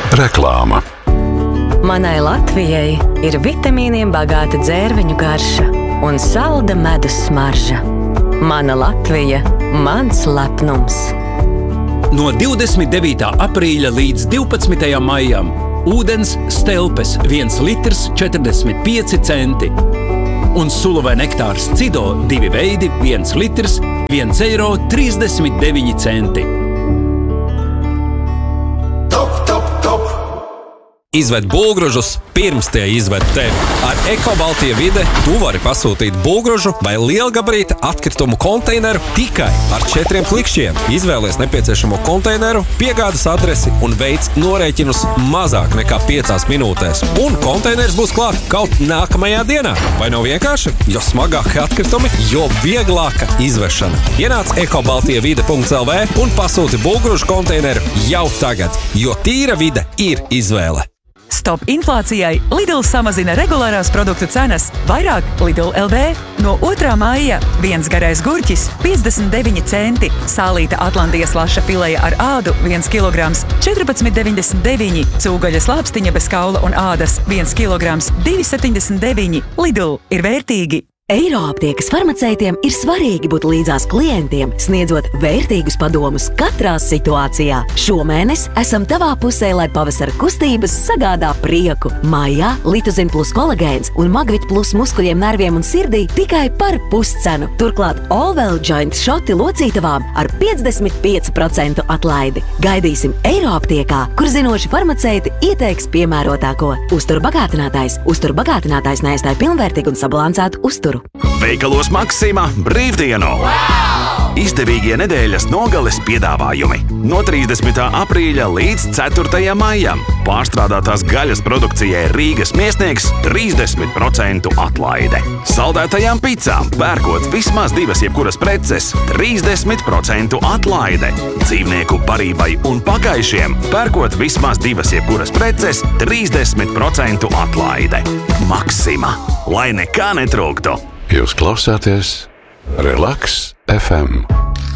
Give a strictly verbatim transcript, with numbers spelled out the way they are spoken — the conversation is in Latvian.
Reklāma. Manai Latvijai ir vitamīniem bagāta dzērveņu garša un salda medus smarža. Mana Latvija, mans lepnums. No divdesmit devītā aprīļa līdz divpadsmitajam maijam ūdens Stelpes viens litrs četrdesmit pieci centi un sula vai nektārs Cido divi veidi viens litrs viens eiro trīsdesmit deviņi centi. Top, top, top! Izved būvgrūžus pirms tie izved tevi. Ar Ekobaltija vide tu vari pasūtīt būvgrūžu vai lielgabarīta atkritumu konteineru tikai ar četriem klikšķiem. Izvēlies nepieciešamo konteineru, piegādes adresi un veic norēķinus mazāk nekā piecās minūtēs. Un konteiners būs klāt kaut nākamajā dienā. Vai nav vienkārši? Jo smagāki atkritumi, jo vieglāka izvešana. Ienāc ekobaltija vide punkts el vē un pasūti būvgrūžu konteineru jau tagad, jo tīra vide ir izvēle. Stop inflācijai! Lidl samazina regulārās produktu cenas. Vairāk Lidl el vē. No otrā maija viens garais gurķis piecdesmit deviņi centi. Sālīta Atlantijas laša fileja ar ādu viens kilograms četrpadsmit deviņdesmit deviņi. Cūgaļas lāpstiņa bez kaula un ādas viens kilograms divi septiņdesmit deviņi. Lidl ir vērtīgi! Eiroaptiekas farmaceitiem ir svarīgi būt līdzās klientiem, sniedzot vērtīgus padomus katrā situācijā. Šomēnes esam tavā pusē, lai pavasara kustības sagādā prieku. Maijā Litozin plus kolagēns un Magvit plus muskuļiem, nerviem un sirdī tikai par puscenu. Turklāt Allwell Joint šoti locītavām ar piecdesmit pieci procenti atlaidi. Gaidīsim Eiroaptiekā, kur zinoši farmaceiti ieteiks piemērotāko. Uzturu bagātinātājs. Uzturu bagātinātājs neaizstāj pilnvērtīgu un sabalansētu uzturu. Veikalos Maksima brīvdienu! Wow! Izdevīgie nedēļas nogales piedāvājumi. No trīsdesmitā aprīļa līdz ceturtajam maijam. Pārstrādātās gaļas produkcijai Rīgas Miesnieks trīsdesmit procentu atlaide. Saldētajām picām pērkot vismaz divas jebkuras preces trīsdesmit procentu atlaide. Dzīvnieku barībai un pakaišiem pērkot vismaz divas jebkuras preces trīsdesmit procentu atlaide. Maksima. Lai nekā netrūktu. Jūs klausāties Relaks ef em.